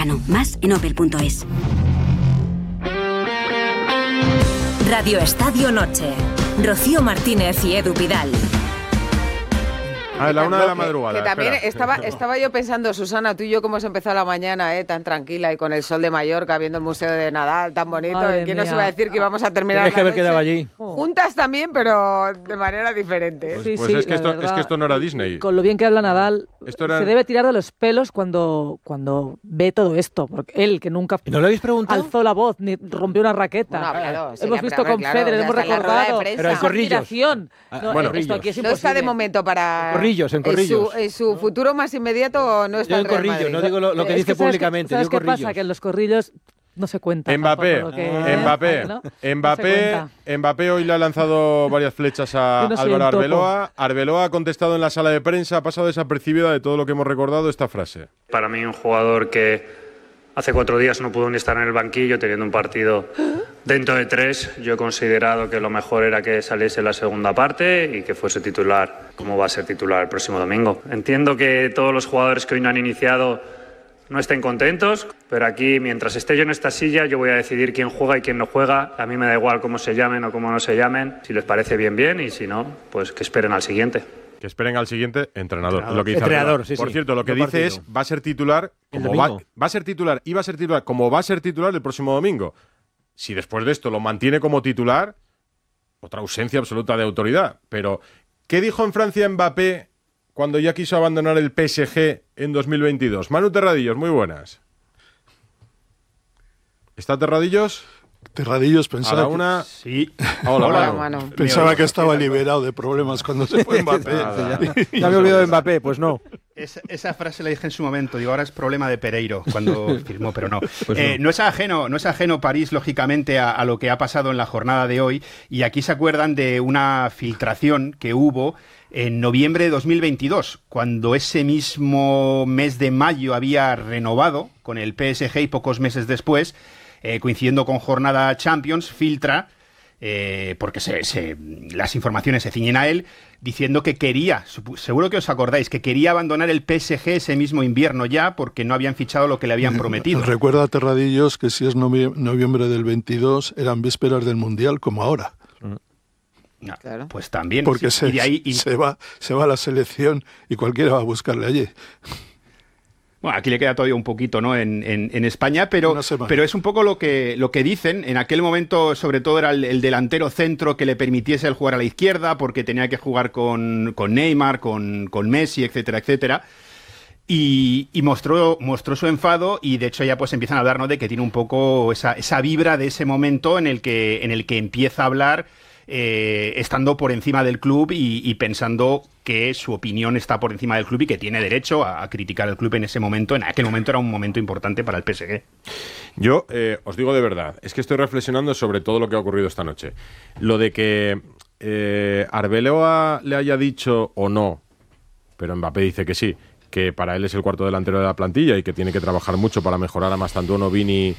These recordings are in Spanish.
cercano. Más en opel.es. Radio Estadio Noche. Rocío Martínez y Edu Pidal. A la 1 de la madrugada. Que también estaba yo pensando, Susana, tú y yo cómo hemos empezado la mañana, tan tranquila y con el sol de Mallorca, viendo el Museo de Nadal tan bonito. ¿Quién nos iba a decir que íbamos a terminar Tienes que haber quedado allí. Juntas también, pero de manera diferente. Pues es que esto no era Disney. Con lo bien que habla Nadal, se debe tirar de los pelos cuando ve todo esto. Porque él, que nunca ¿No lo habéis preguntado? alzó la voz ni rompió una raqueta. Bueno, claro, hemos visto con Federer, hemos recordado. Pero en corrillos. Esto aquí es no está de momento para... En corrillos. En su futuro más inmediato no está Yo en corrillos, no digo lo que dice públicamente. ¿Sabes qué pasa? Que en los corrillos no se cuenta. Mbappé hoy le ha lanzado varias flechas a Álvaro Arbeloa. Arbeloa ha contestado en la sala de prensa, ha pasado desapercibida de todo lo que hemos recordado esta frase. Para mí, un jugador que hace 4 días no pudo ni estar en el banquillo teniendo un partido dentro de 3, yo he considerado que lo mejor era que saliese la segunda parte y que fuese titular, como va a ser titular el próximo domingo. Entiendo que todos los jugadores que hoy no han iniciado no estén contentos, pero aquí, mientras esté yo en esta silla, yo voy a decidir quién juega y quién no juega. A mí me da igual cómo se llamen o cómo no se llamen. Si les parece bien, bien, y si no, pues que esperen al siguiente. Que esperen al siguiente entrenador. Lo que dice entrenador, sí, Por cierto, lo que dice es, va a ser titular, va a ser titular y va a ser titular como va a ser titular el próximo domingo. Si después de esto lo mantiene como titular, otra ausencia absoluta de autoridad. Pero, ¿qué dijo en Francia Mbappé cuando ya quiso abandonar el PSG en 2022? Manu Terradillos, muy buenas. ¿Está Terradillos? Terradillos pensaba. A la una. Sí. Hola, Manu. Pensaba que estaba liberado de problemas cuando se fue Mbappé. Ya me he olvidado de Mbappé, pues no. Esa frase la dije en su momento. Digo, ahora es problema de Pereiro cuando firmó, pero no. Pues no es ajeno París, lógicamente, a lo que ha pasado en la jornada de hoy. Y aquí se acuerdan de una filtración que hubo en noviembre de 2022, cuando ese mismo mes de mayo había renovado con el PSG y pocos meses después, coincidiendo con jornada Champions, filtra, porque las informaciones se ciñen a él, diciendo que quería, seguro que os acordáis, que quería abandonar el PSG ese mismo invierno ya, porque no habían fichado lo que le habían prometido. Recuerda, Terradillos, que si es noviembre del 22, eran vísperas del Mundial, como ahora. No, claro. Pues también. Porque sí, se va a la selección y cualquiera va a buscarle allí. Bueno, aquí le queda todavía un poquito, ¿no? En España, pero es un poco lo que dicen. En aquel momento, sobre todo, era el delantero centro que le permitiese el jugar a la izquierda, porque tenía que jugar con Neymar, con Messi, etcétera, etcétera. Y mostró su enfado, y de hecho ya pues empiezan a hablar, ¿no?, de que tiene un poco esa vibra de ese momento en el que empieza a hablar estando por encima del club y pensando que su opinión está por encima del club y que tiene derecho a criticar al club en ese momento. En aquel momento era un momento importante para el PSG. Yo os digo de verdad, es que estoy reflexionando sobre todo lo que ha ocurrido esta noche. Lo de que Arbeloa le haya dicho o no, pero Mbappé dice que sí, que para él es el cuarto delantero de la plantilla y que tiene que trabajar mucho para mejorar a Mastantuono, Vini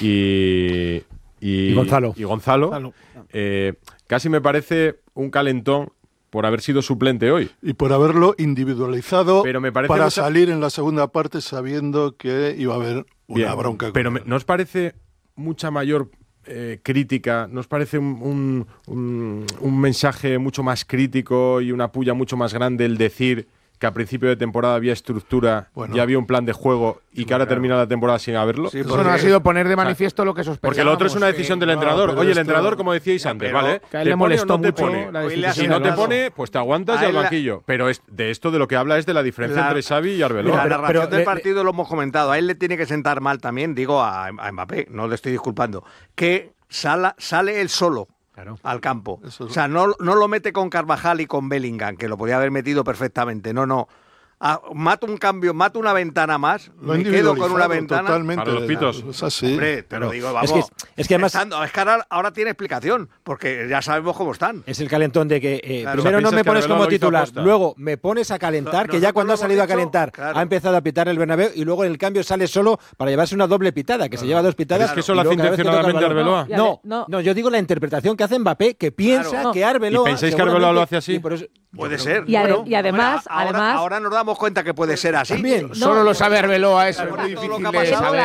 y Gonzalo. Casi me parece un calentón por haber sido suplente hoy. Y por haberlo individualizado para mucha... salir en la segunda parte sabiendo que iba a haber una bronca. Pero ¿no os parece mucha mayor crítica? ¿No os parece un mensaje mucho más crítico y una puya mucho más grande el decir que a principio de temporada había estructura, ya había un plan de juego y que ahora termina la temporada sin haberlo? Sí, eso no ha sido poner de manifiesto lo que sospechábamos. Porque lo otro es una decisión del entrenador. Oye, el entrenador, como decíais antes, ¿vale? Que a él le molestó mucho. Si no te pone, pues te aguantas y al banquillo. Pero de esto de lo que habla es de la diferencia entre Xavi y Arbeloa. La narración del partido lo hemos comentado. A él le tiene que sentar mal también, digo a Mbappé, no le estoy disculpando, que sale él solo. Claro. Al campo. O sea, no lo mete con Carvajal y con Bellingham, que lo podía haber metido perfectamente. No. Mato un cambio, mato una ventana más, me quedo con una ventana. Totalmente. Para los pitos. Es así. Hombre, te lo digo, vamos. Es que además. Es que ahora tiene explicación, porque ya sabemos cómo están. Es el calentón de que claro, primero no me pones como titular, aposta. Luego me pones a calentar, que ya cuando ha salido a calentar ha empezado a pitar el Bernabéu, y luego en el cambio sale solo para llevarse una doble pitada, que se lleva 2 pitadas. ¿Es que eso lo hace intencionadamente Arbeloa? No, yo digo la interpretación que hace Mbappé, que piensa que Arbeloa. ¿Y pensáis que Arbeloa lo hace así? Puede ser. Y además, ahora nos damos cuenta que puede ser así. También. Solo lo sabe Arbeloa, eso es muy difícil de saber.